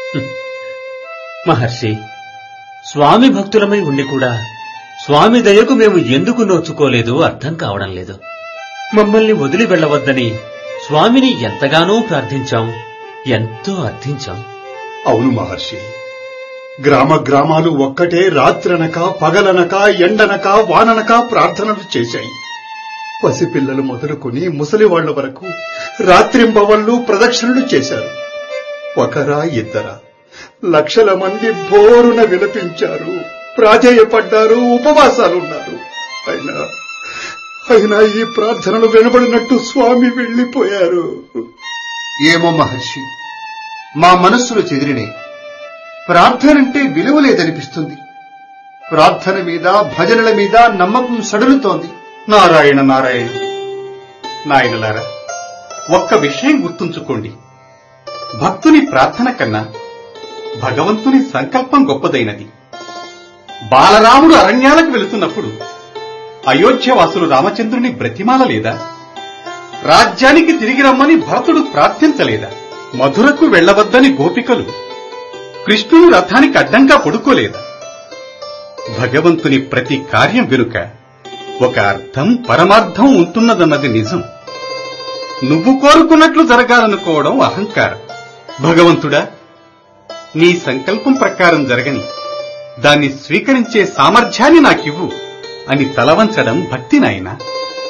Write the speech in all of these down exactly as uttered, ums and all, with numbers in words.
మహర్షి, స్వామి భక్తులమై ఉండి కూడా స్వామి దయకు మేము ఎందుకు నోచుకోలేదు అర్థం కావడం లేదు. మమ్మల్ని వదిలి వెళ్లవద్దని స్వామిని ఎంతగానో ప్రార్థించాం, ఎంతో అర్థించాం. అవును మహర్షి, గ్రామ గ్రామాలు ఒక్కటే రాత్రనక పగలనక ఎండనక వాననక ప్రార్థనలు చేశాయి. పసిపిల్లలు మొదలుకొని ముసలివాళ్ల వరకు రాత్రింబవళ్లు ప్రదక్షిణలు చేశారు. ఒకరా ఇద్దరా లక్షల మంది బోరున విలపించారు, ప్రాధేయపడ్డారు, ఉపవాసాలున్నారు. అయినా అయినా ఈ ప్రార్థనలు వినబడినట్టు స్వామి వెళ్లిపోయారు. ఏమో మహర్షి, మా మనస్సులు చెదిరినే. ప్రార్థనంటే విలువ లేదనిపిస్తుంది. ప్రార్థన మీద భజనల మీద నమ్మకం సడలుతోంది. నారాయణ నారాయణ. నాయనలారా, ఒక్క విషయం గుర్తుంచుకోండి. భక్తుని ప్రార్థన కన్నా భగవంతుని సంకల్పం గొప్పదైనది. బాలరాముడు అరణ్యాలకు వెళుతున్నప్పుడు అయోధ్యవాసులు రామచంద్రుని బ్రతిమాల లేదా? రాజ్యానికి తిరిగి రమ్మని భరతుడు ప్రార్థించలేదా? మధురకు వెళ్లవద్దని గోపికలు కృష్ణుని రథానికి అడ్డంగా పడుకోలేదా? భగవంతుని ప్రతి కార్యం వెనుక ఒక అర్థం, పరమార్థం ఉంటున్నదన్నది నిజం. నువ్వు కోరుకున్నట్లు జరగాలనుకోవడం అహంకారం. భగవంతుడా, నీ సంకల్పం ప్రకారం జరగని, దాన్ని స్వీకరించే సామర్థ్యాన్ని నాకివ్వు అని తలవంచడం భక్తి నాయనా.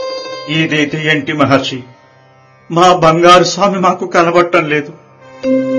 ఇదైతే ఏంటి మహర్షి, మా బంగారు స్వామి మాకు కనబట్టం లేదు.